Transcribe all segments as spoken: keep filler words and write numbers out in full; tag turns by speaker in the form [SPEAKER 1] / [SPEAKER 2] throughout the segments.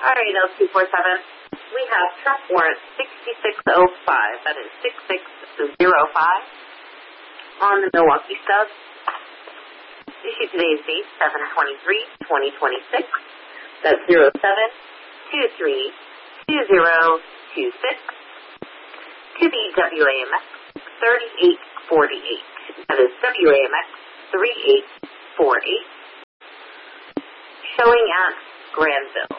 [SPEAKER 1] All right, L two four seven. We have truck warrant sixty-six oh five. That is six six oh five on the Milwaukee stub. Issued today's date, seven twenty-three twenty twenty-six. That's zero seven two three two zero two six. To the W A M X thirty-eight forty-eight. That is W A M X thirty-eight forty-eight. Showing at Granville.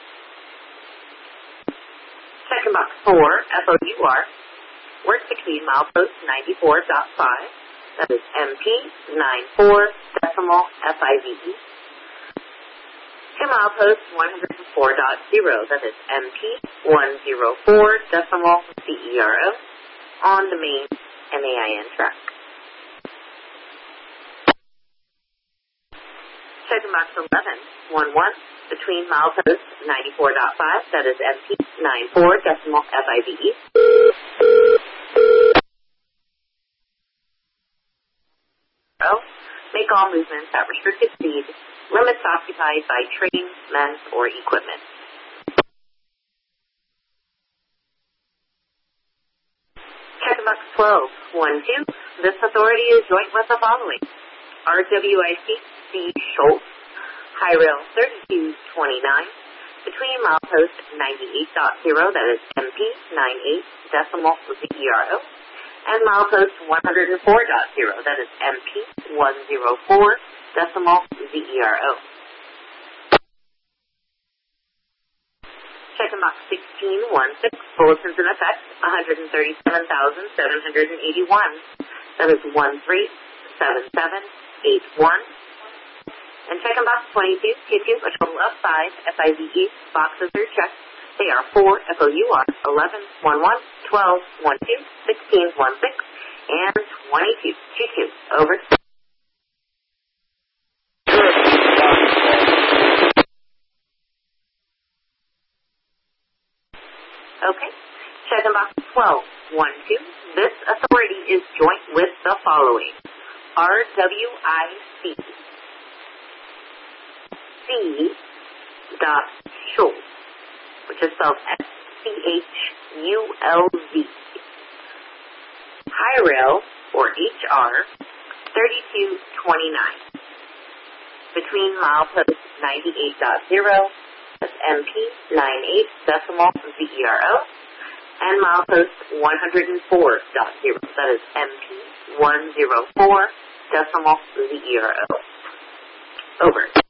[SPEAKER 1] Second box four, F O U R. Works between milepost ninety-four point five. That is M P ninety-four decimal F I V E. To milepost one oh four point zero. That is M P one oh four decimal C E R O. On the main M A I N track. Second box eleven, one one, between milepost ninety-four point five, that is M P ninety-four decimal F I V E. Oh, make all movements at restricted speed, limits occupied by trains, men, or equipment. Second box twelve, one two, this authority is joint with the following. R W I C C Schultz, High Rail thirty-two twenty-nine, between milepost ninety-eight point zero, that is M P ninety-eight decimal Z E R O, and milepost one oh four point zero, that is M P one oh four decimal Z E R O. Check in box sixteen sixteen, bulletins in effect, one hundred thirty-seven thousand seven hundred eighty-one, that is one three seven seven eight one. And check in box twenty-two, Q two, a total of five F I V E boxes are checked. They are four F O U R, eleven, one one, twelve, one two, sixteen, one six, and twenty-two, Q two. Over. Okay. Check in box twelve, one two. This authority is joint with the following. R W I C C dot Schultz, which is spelled S C H U L Z. High Rail, or H R, thirty-two twenty-nine. Between milepost ninety-eight point zero, that's M P ninety-eight decimal Z E R O, and milepost one oh four point zero, that is M P one oh four decimal Z E R O. Over.